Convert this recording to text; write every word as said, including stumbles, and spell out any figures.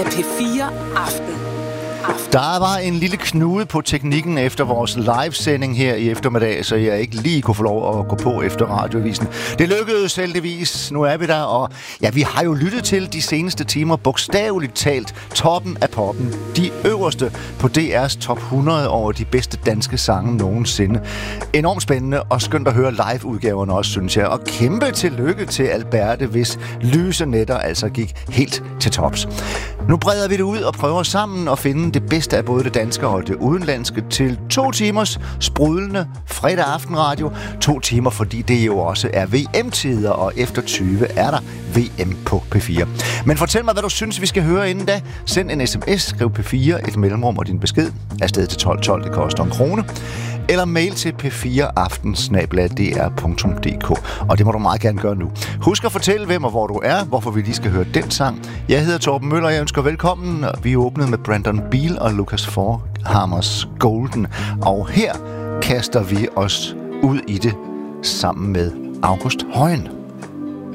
P fire Aften. Der var en lille knude på teknikken efter vores livesending her i eftermiddag, så jeg ikke lige kunne få lov at gå på efter radioavisen. Det lykkedes heldigvis. Nu er vi der, og ja, vi har jo lyttet til de seneste timer bogstaveligt talt toppen af poppen. De øverste på D R's top hundrede over de bedste danske sange nogensinde. Enormt spændende og skønt at høre live-udgaverne også, synes jeg. Og kæmpe tillykke til Alberte, hvis lyse netter altså gik helt til tops. Nu breder vi det ud og prøver sammen at finde det bedste af både det danske og det udenlandske til to timers sprudlende fredag aftenradio. To timer, fordi det jo også er V M-tider, og efter tyve er der V M på P fire. Men fortæl mig, hvad du synes, vi skal høre inden da. Send en sms, skriv P fire, et mellemrum og din besked. Afsted til tolv tolv, det koster en krone. Eller mail til p fire aften snabel-a d r punktum d k. Og det må du meget gerne gøre nu. Husk at fortælle, hvem og hvor du er, hvorfor vi lige skal høre den sang. Jeg hedder Torben Møller, og jeg ønsker velkommen. Vi er åbnet med Brandon Beal og Lucas Forhammers Golden. Og her kaster vi os ud i det sammen med August Højen.